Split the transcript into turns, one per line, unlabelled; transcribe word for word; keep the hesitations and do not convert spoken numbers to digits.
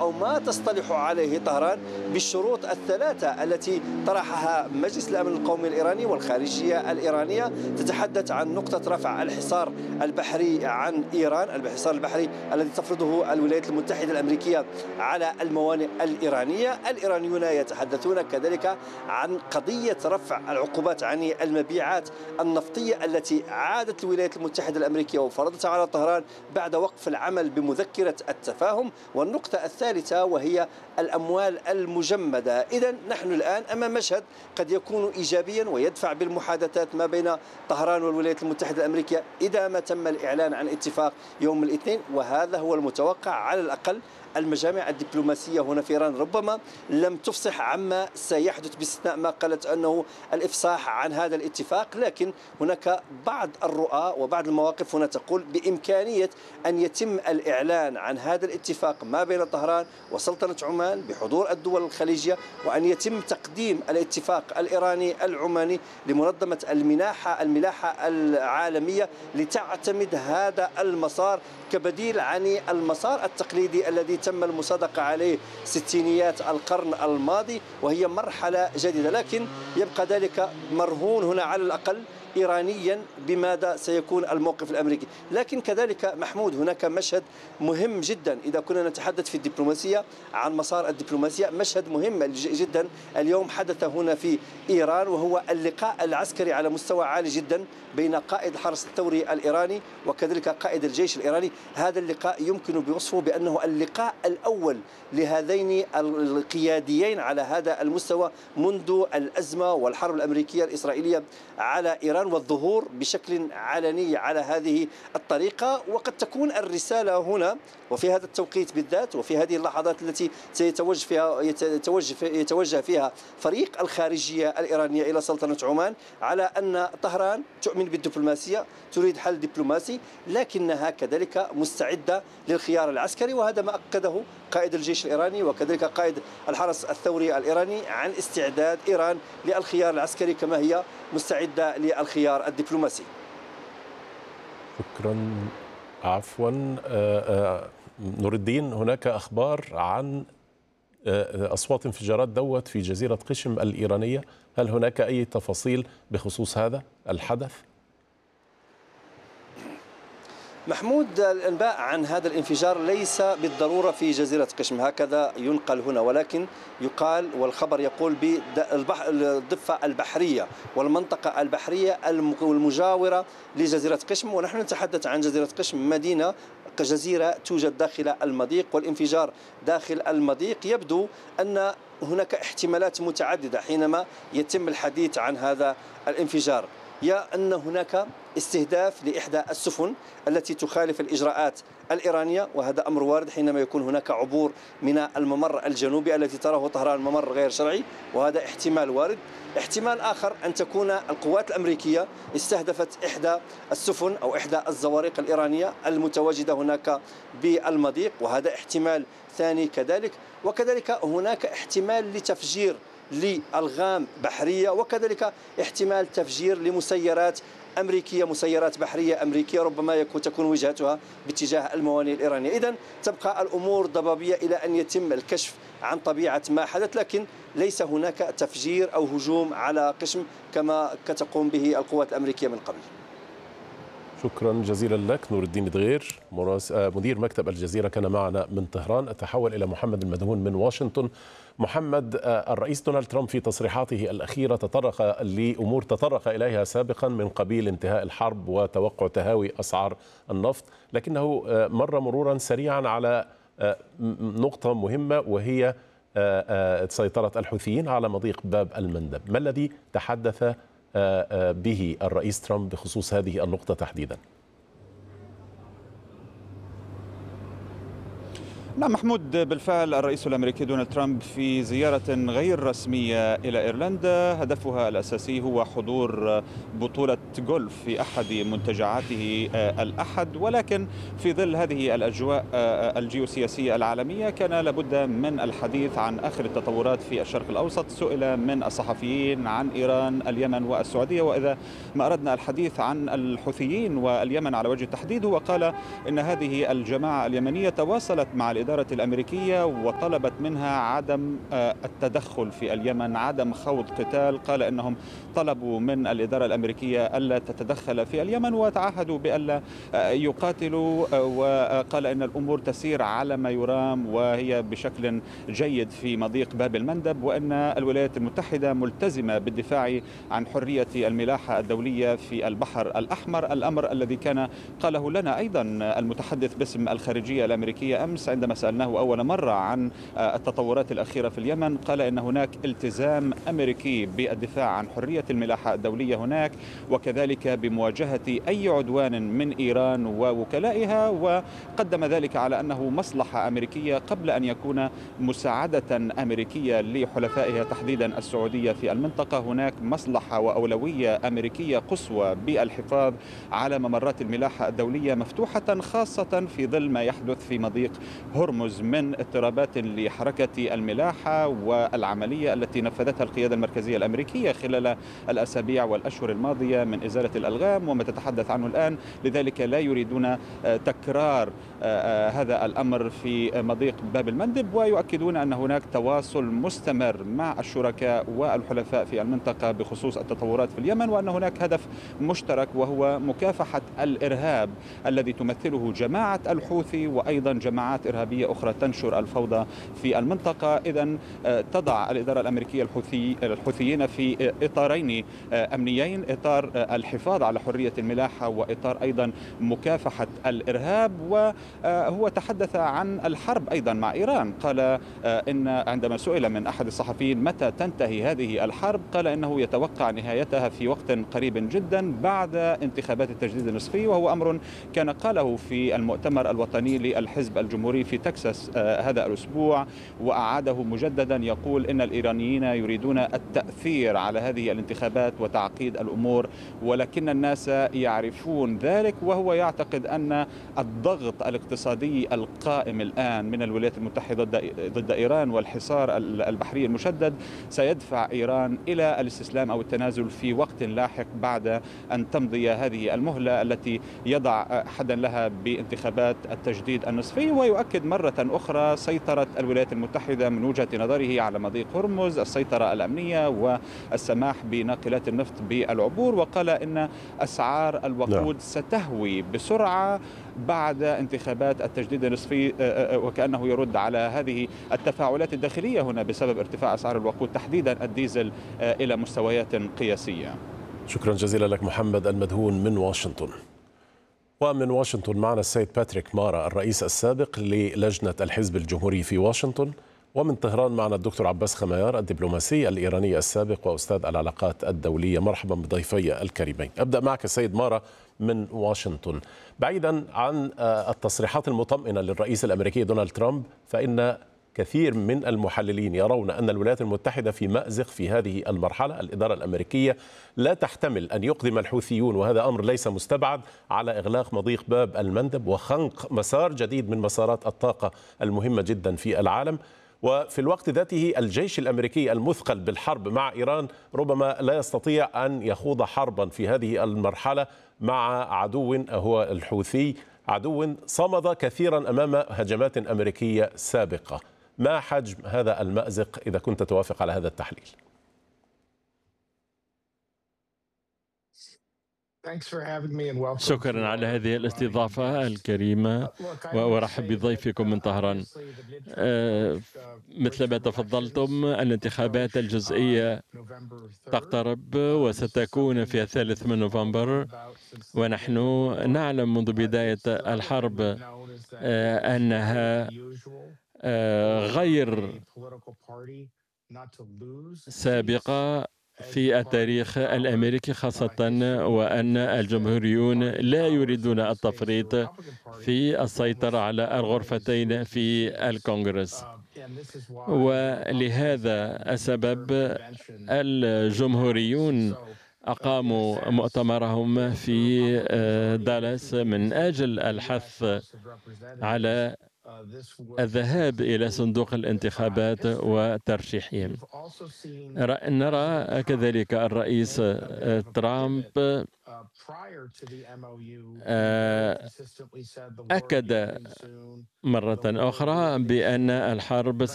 أو ما تصطلح عليه طهران بالشروط الثلاثة التي طرحها مجلس الأمن القومي الإيراني والخارجية الإيرانية. تتحدث عن نقطة رفع الحصار البحري عن إيران، الحصار البحري الذي تفرضه الولايات المتحدة الأمريكية على الموانئ الإيرانية. الإيرانيون يتحدثون كذلك عن قضية رفع العقوبات عن المبيعات النفطية التي عادت الولايات المتحدة الأمريكية وفرضتها على طهران بعد وقف العمل بمذكرة التفاهم. والنقطة الثالثة وهي الأموال المجمدة. إذن نحن الآن أمام مشهد قد يكون إيجابيا ويدفع بالمحادثات ما بين طهران والولايات المتحدة الأمريكية إذا ما تم الإعلان عن اتفاق يوم الاثنين، وهذا هو المتوقع. على الأقل المجامع الدبلوماسية هنا في إيران ربما لم تفصح عما سيحدث باستثناء ما قالت أنه الإفصاح عن هذا الاتفاق، لكن هناك بعض الرؤى وبعض المواقف هنا تقول بإمكانية أن يتم الإعلان عن هذا الاتفاق ما بين طهران وسلطنة عمان بحضور الدول الخليجية، وأن يتم تقديم الاتفاق الإيراني العماني لمنظمة الملاحة الملاحة العالمية لتعتمد هذا المسار كبديل عن المسار التقليدي الذي تم المصادقة عليه ستينيات القرن الماضي، وهي مرحلة جديدة. لكن يبقى ذلك مرهون هنا على الأقل إيرانيا بماذا سيكون الموقف الأمريكي. لكن كذلك محمود هناك مشهد مهم جدا إذا كنا نتحدث في الدبلوماسية عن مسار الدبلوماسية، مشهد مهم جدا اليوم حدث هنا في إيران، وهو اللقاء العسكري على مستوى عالي جدا بين قائد الحرس الثوري الإيراني وكذلك قائد الجيش الإيراني. هذا اللقاء يمكن بوصفه بأنه اللقاء الأول لهذين القياديين على هذا المستوى منذ الأزمة والحرب الأمريكية الإسرائيلية على إيران، والظهور بشكل علني على هذه الطريقة. وقد تكون الرسالة هنا وفي هذا التوقيت بالذات وفي هذه اللحظات التي سيتوجه فيها يتوجه يتوجه فيها فريق الخارجية الإيرانية إلى سلطنة عمان على أن طهران تؤمن بالدبلوماسية، تريد حل دبلوماسي، لكنها كذلك مستعدة للخيار العسكري. وهذا ما أكده قائد الجيش الإيراني وكذلك قائد الحرس الثوري الإيراني عن استعداد إيران للخيار العسكري كما هي مستعدة للخيار الدبلوماسي.
شكرا. عفوا نور الدين، هناك أخبار عن أصوات انفجارات دوت في جزيرة قشم الإيرانية، هل هناك أي تفاصيل بخصوص هذا الحدث؟
محمود، الانباء عن هذا الانفجار ليس بالضروره في جزيره قشم، هكذا ينقل هنا، ولكن يقال والخبر يقول بالضفه البحريه والمنطقه البحريه المجاوره لجزيره قشم. ونحن نتحدث عن جزيره قشم مدينه كجزيره توجد داخل المضيق، والانفجار داخل المضيق. يبدو ان هناك احتمالات متعدده حينما يتم الحديث عن هذا الانفجار، يا أن هناك استهداف لإحدى السفن التي تخالف الإجراءات الإيرانية، وهذا أمر وارد حينما يكون هناك عبور من الممر الجنوبي الذي تراه طهران ممر غير شرعي، وهذا احتمال وارد. احتمال آخر أن تكون القوات الأمريكية استهدفت إحدى السفن أو إحدى الزوارق الإيرانية المتواجدة هناك بالمضيق، وهذا احتمال ثاني كذلك. وكذلك هناك احتمال لتفجير لألغام بحرية، وكذلك احتمال تفجير لمسيرات أمريكية، مسيرات بحرية أمريكية ربما يكون تكون وجهتها باتجاه الموانئ الإيرانية. إذن تبقى الأمور ضبابية إلى أن يتم الكشف عن طبيعة ما حدث، لكن ليس هناك تفجير أو هجوم على قشم كما تقوم به القوات الأمريكية من قبل.
شكرا جزيلا لك نور الدين دغير، مدير مكتب الجزيرة، كان معنا من طهران. أتحول إلى محمد المدهون من واشنطن. محمد، الرئيس دونالد ترامب في تصريحاته الأخيرة تطرق لأمور تطرق إليها سابقا من قبيل انتهاء الحرب وتوقع تهاوي أسعار النفط، لكنه مر مرورا سريعا على نقطة مهمة وهي سيطرة الحوثيين على مضيق باب المندب. ما الذي تحدث به الرئيس ترامب بخصوص هذه النقطة تحديدا؟
نعم محمود، بالفعل الرئيس الأمريكي دونالد ترامب في زيارة غير رسمية إلى إيرلندا هدفها الأساسي هو حضور بطولة جولف في أحد منتجعاته الأحد، ولكن في ظل هذه الأجواء الجيوسياسية العالمية كان لابد من الحديث عن آخر التطورات في الشرق الأوسط. سئل من الصحفيين عن إيران، اليمن والسعودية، وإذا ما أردنا الحديث عن الحوثيين واليمن على وجه التحديد، هو قال إن هذه الجماعة اليمنية تواصلت مع الإدارة الإدارة الأمريكية وطلبت منها عدم التدخل في اليمن، عدم خوض قتال. قال إنهم طلبوا من الإدارة الأمريكية ألا تتدخل في اليمن وتعهدوا بألا يقاتلوا، وقال إن الأمور تسير على ما يرام وهي بشكل جيد في مضيق باب المندب، وأن الولايات المتحدة ملتزمة بالدفاع عن حرية الملاحة الدولية في البحر الأحمر، الأمر الذي كان قاله لنا أيضا المتحدث باسم الخارجية الأمريكية أمس عندما سألناه أول مرة عن التطورات الأخيرة في اليمن. قال إن هناك التزام أمريكي بالدفاع عن حرية الملاحة الدولية هناك، وكذلك بمواجهة أي عدوان من إيران ووكلائها، وقدم ذلك على أنه مصلحة أمريكية قبل أن يكون مساعدة أمريكية لحلفائها تحديدا السعودية في المنطقة. هناك مصلحة وأولوية أمريكية قصوى بالحفاظ على ممرات الملاحة الدولية مفتوحة، خاصة في ظل ما يحدث في مضيق هرمز من اضطرابات لحركة الملاحة والعملية التي نفذتها القيادة المركزية الأمريكية خلال الأسابيع والأشهر الماضية من إزالة الألغام وما تتحدث عنه الآن. لذلك لا يريدون تكرار هذا الأمر في مضيق باب المندب، ويؤكدون أن هناك تواصل مستمر مع الشركاء والحلفاء في المنطقة بخصوص التطورات في اليمن، وأن هناك هدف مشترك وهو مكافحة الإرهاب الذي تمثله جماعة الحوثي وأيضا جماعات إرهابية أخرى تنشر الفوضى في المنطقة. إذن تضع الإدارة الأمريكية الحوثي الحوثيين في إطارين أمنيين، إطار الحفاظ على حرية الملاحة وإطار أيضا مكافحة الإرهاب. وهو تحدث عن الحرب أيضا مع إيران، قال إن عندما سئل من أحد الصحفيين متى تنتهي هذه الحرب قال إنه يتوقع نهايتها في وقت قريب جدا بعد انتخابات التجديد النصفي، وهو أمر كان قاله في المؤتمر الوطني للحزب الجمهوري في تكساس هذا الأسبوع، وأعاده مجددا يقول إن الإيرانيين يريدون التأثير على هذه الانتخابات وتعقيد الأمور، ولكن الناس يعرفون ذلك. وهو يعتقد أن الضغط الاقتصادي القائم الآن من الولايات المتحدة ضد إيران والحصار البحري المشدد سيدفع إيران إلى الاستسلام أو التنازل في وقت لاحق بعد أن تمضي هذه المهلة التي يضع حدا لها بانتخابات التجديد النصفي. ويؤكد مرة أخرى سيطرة الولايات المتحدة من وجهة نظره على مضيق هرمز، السيطرة الأمنية والسماح بناقلات النفط بالعبور، وقال إن أسعار الوقود ستهوي بسرعة بعد انتخابات التجديد النصفي، وكأنه يرد على هذه التفاعلات الداخلية هنا بسبب ارتفاع أسعار الوقود تحديدا الديزل إلى مستويات قياسية.
شكرا جزيلا لك محمد المدهون من واشنطن. ومن واشنطن معنا السيد باتريك مارا الرئيس السابق للجنة الحزب الجمهوري في واشنطن. ومن طهران معنا الدكتور عباس خميار الدبلوماسي الإيراني السابق وأستاذ العلاقات الدولية. مرحبا بضيفي الكريمين. أبدأ معك السيد مارا من واشنطن. بعيدا عن التصريحات المطمئنة للرئيس الأمريكي دونالد ترامب، فإن كثير من المحللين يرون أن الولايات المتحدة في مأزق في هذه المرحلة. الإدارة الأمريكية لا تحتمل أن يقدم الحوثيون، وهذا أمر ليس مستبعد، على إغلاق مضيق باب المندب وخنق مسار جديد من مسارات الطاقة المهمة جدا في العالم. وفي الوقت ذاته الجيش الأمريكي المثقل بالحرب مع إيران ربما لا يستطيع أن يخوض حربا في هذه المرحلة مع عدو هو الحوثي، عدو صمد كثيرا أمام هجمات أمريكية سابقة. ما حجم هذا المأزق إذا كنت توافق على هذا التحليل؟
شكرا على هذه الاستضافة الكريمة وأرحب بضيفكم من طهران. مثل ما تفضلتم الانتخابات الجزئية تقترب وستكون في الثالث من نوفمبر، ونحن نعلم منذ بداية الحرب أنها غير سابقة في التاريخ الأمريكي، خاصة وأن الجمهوريون لا يريدون التفريط في السيطرة على الغرفتين في الكونغرس. ولهذا السبب الجمهوريون أقاموا مؤتمرهم في دالاس من أجل الحث على الذهاب إلى صندوق الانتخابات وترشيحهم. نرى كذلك الرئيس ترامب أكد مرة أخرى بأن الحرب